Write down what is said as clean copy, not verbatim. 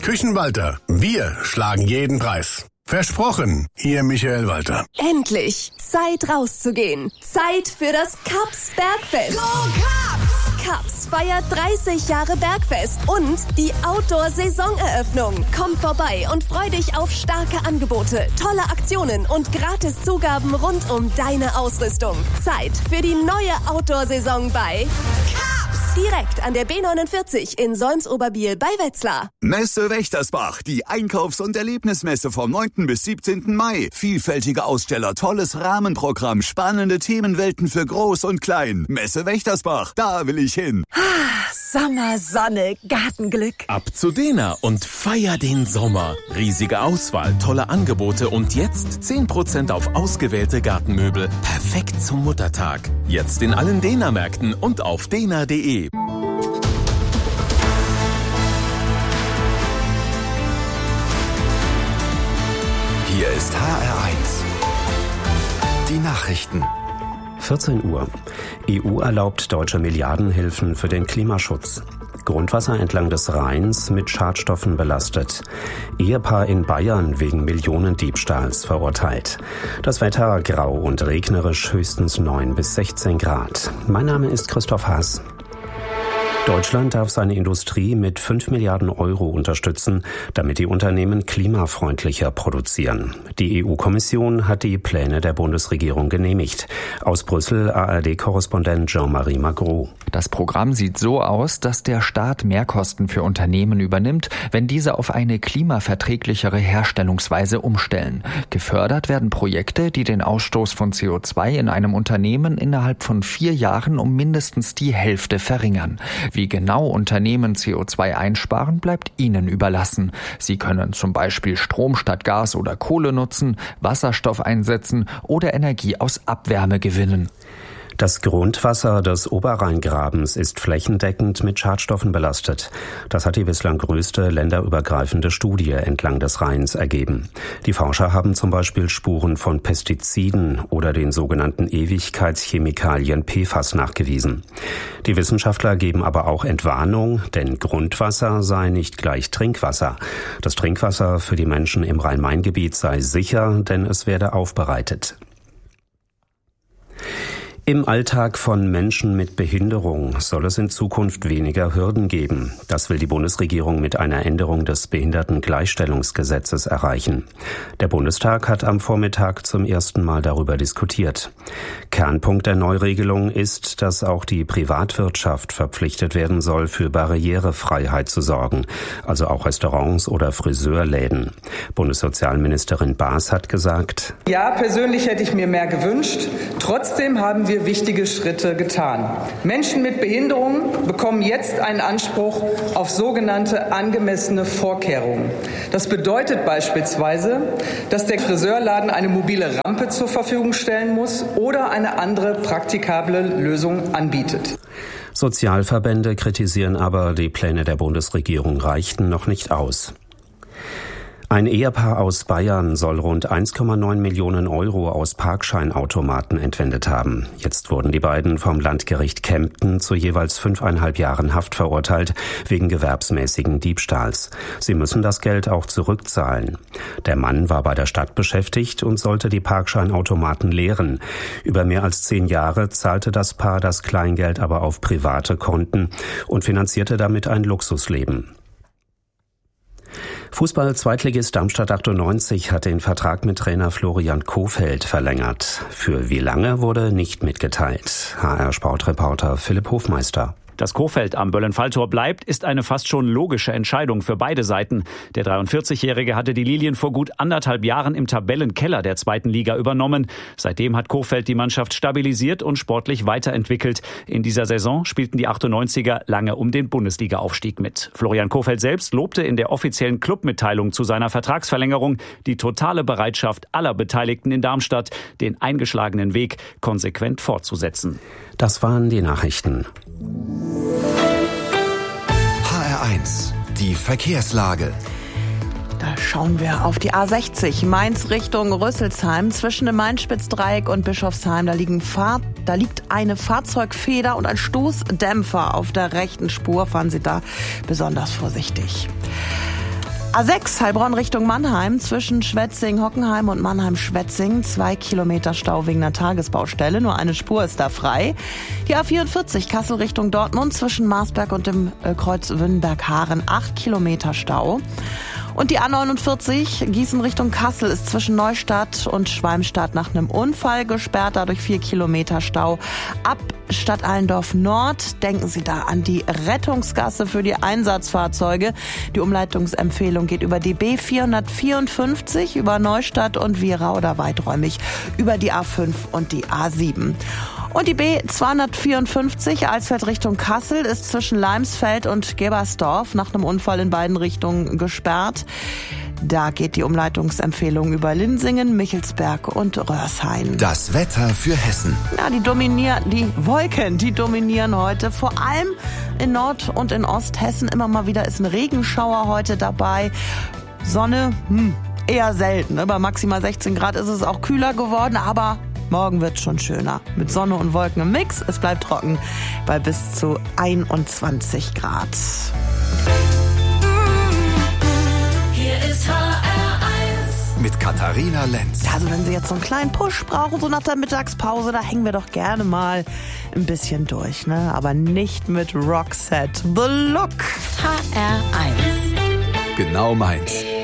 Küchenwalter, wir schlagen jeden Preis. Versprochen, Ihr Michael Walter. Endlich! Zeit rauszugehen. Zeit für das Kaps Bergfest. Go Kaps! Kaps feiert 30 Jahre Bergfest und die Outdoor-Saisoneröffnung. Komm vorbei und freu dich auf starke Angebote, tolle Aktionen und Gratiszugaben rund um deine Ausrüstung. Zeit für die neue Outdoor-Saison bei Kaps! Direkt an der B49 in Solms-Oberbiel bei Wetzlar. Messe Wächtersbach, die Einkaufs- und Erlebnismesse vom 9. bis 17. Mai. Vielfältige Aussteller, tolles Rahmenprogramm, spannende Themenwelten für Groß und Klein. Messe Wächtersbach, da will ich hin. Sommer, Sonne, Gartenglück. Ab zu Dena und feier den Sommer. Riesige Auswahl, tolle Angebote und jetzt 10% auf ausgewählte Gartenmöbel. Perfekt zum Muttertag. Jetzt in allen Dena-Märkten und auf dena.de. Hier ist HR1. Die Nachrichten. 14 Uhr. EU erlaubt deutsche Milliardenhilfen für den Klimaschutz. Grundwasser entlang des Rheins mit Schadstoffen belastet. Ehepaar in Bayern wegen Millionendiebstahls verurteilt. Das Wetter grau und regnerisch, höchstens 9 bis 16 Grad. Mein Name ist Christoph Haas. Deutschland darf seine Industrie mit 5 Milliarden Euro unterstützen, damit die Unternehmen klimafreundlicher produzieren. Die EU-Kommission hat die Pläne der Bundesregierung genehmigt. Aus Brüssel ARD-Korrespondent Jean-Marie Magro. Das Programm sieht so aus, dass der Staat Mehrkosten für Unternehmen übernimmt, wenn diese auf eine klimaverträglichere Herstellungsweise umstellen. Gefördert werden Projekte, die den Ausstoß von CO2 in einem Unternehmen innerhalb von 4 Jahren um mindestens die Hälfte verringern. Wie genau Unternehmen CO2 einsparen, bleibt ihnen überlassen. Sie können zum Beispiel Strom statt Gas oder Kohle nutzen, Wasserstoff einsetzen oder Energie aus Abwärme gewinnen. Das Grundwasser des Oberrheingrabens ist flächendeckend mit Schadstoffen belastet. Das hat die bislang größte länderübergreifende Studie entlang des Rheins ergeben. Die Forscher haben zum Beispiel Spuren von Pestiziden oder den sogenannten Ewigkeitschemikalien PFAS nachgewiesen. Die Wissenschaftler geben aber auch Entwarnung, denn Grundwasser sei nicht gleich Trinkwasser. Das Trinkwasser für die Menschen im Rhein-Main-Gebiet sei sicher, denn es werde aufbereitet. Im Alltag von Menschen mit Behinderung soll es in Zukunft weniger Hürden geben. Das will die Bundesregierung mit einer Änderung des Behindertengleichstellungsgesetzes erreichen. Der Bundestag hat am Vormittag zum ersten Mal darüber diskutiert. Kernpunkt der Neuregelung ist, dass auch die Privatwirtschaft verpflichtet werden soll, für Barrierefreiheit zu sorgen, also auch Restaurants oder Friseurläden. Bundessozialministerin Baas hat gesagt: Ja, persönlich hätte ich mir mehr gewünscht. Trotzdem haben wir wichtige Schritte getan. Menschen mit Behinderungen bekommen jetzt einen Anspruch auf sogenannte angemessene Vorkehrungen. Das bedeutet beispielsweise, dass der Friseurladen eine mobile Rampe zur Verfügung stellen muss oder eine andere praktikable Lösung anbietet. Sozialverbände kritisieren aber, die Pläne der Bundesregierung reichten noch nicht aus. Ein Ehepaar aus Bayern soll rund 1,9 Millionen Euro aus Parkscheinautomaten entwendet haben. Jetzt wurden die beiden vom Landgericht Kempten zu jeweils 5,5 Jahren Haft verurteilt, wegen gewerbsmäßigen Diebstahls. Sie müssen das Geld auch zurückzahlen. Der Mann war bei der Stadt beschäftigt und sollte die Parkscheinautomaten leeren. Über mehr als 10 Jahre zahlte das Paar das Kleingeld aber auf private Konten und finanzierte damit ein Luxusleben. Fußball-Zweitligist Darmstadt 98 hat den Vertrag mit Trainer Florian Kohfeldt verlängert. Für wie lange wurde nicht mitgeteilt. HR-Sportreporter Philipp Hofmeister. Dass Kohfeldt am Böllen-Falltor bleibt, ist eine fast schon logische Entscheidung für beide Seiten. Der 43-Jährige hatte die Lilien vor gut 1,5 Jahren im Tabellenkeller der 2. Liga übernommen. Seitdem hat Kohfeldt die Mannschaft stabilisiert und sportlich weiterentwickelt. In dieser Saison spielten die 98er lange um den Bundesliga-Aufstieg mit. Florian Kohfeldt selbst lobte in der offiziellen Clubmitteilung zu seiner Vertragsverlängerung die totale Bereitschaft aller Beteiligten in Darmstadt, den eingeschlagenen Weg konsequent fortzusetzen. Das waren die Nachrichten. HR1, die Verkehrslage. Da schauen wir auf die A60, Mainz Richtung Rüsselsheim. Zwischen dem Main-Spitz-Dreieck und Bischofsheim, da liegt eine Fahrzeugfeder und ein Stoßdämpfer auf der rechten Spur. Fahren Sie da besonders vorsichtig. A6 Heilbronn Richtung Mannheim zwischen Schwetzing-Hockenheim und Mannheim-Schwetzing 2 Kilometer Stau wegen einer Tagesbaustelle. Nur eine Spur ist da frei. Die A44 Kassel Richtung Dortmund zwischen Marsberg und dem Kreuz Wünnberg-Haaren 8 Kilometer Stau. Und die A49 Gießen Richtung Kassel ist zwischen Neustadt und Schwalmstadt nach einem Unfall gesperrt, dadurch 4 Kilometer Stau. Ab Stadt Allendorf Nord denken Sie da an die Rettungsgasse für die Einsatzfahrzeuge. Die Umleitungsempfehlung geht über die B454, über Neustadt und Wiera oder weiträumig über die A5 und die A7. Und die B254 Alsfeld Richtung Kassel ist zwischen Leimsfeld und Gebersdorf nach einem Unfall in beiden Richtungen gesperrt. Da geht die Umleitungsempfehlung über Linsingen, Michelsberg und Röhrshain. Das Wetter für Hessen. Ja, die Wolken dominieren heute. Vor allem in Nord- und in Osthessen. Immer mal wieder ist ein Regenschauer heute dabei. Sonne, eher selten. Bei maximal 16 Grad ist es auch kühler geworden, aber morgen wird schon schöner. Mit Sonne und Wolken im Mix. Es bleibt trocken bei bis zu 21 Grad. Hier ist HR1 mit Katharina Lenz. Also wenn Sie jetzt so einen kleinen Push brauchen, so nach der Mittagspause, da hängen wir doch gerne mal ein bisschen durch, ne? Aber nicht mit Roxette. The Look. HR1 Genau meins.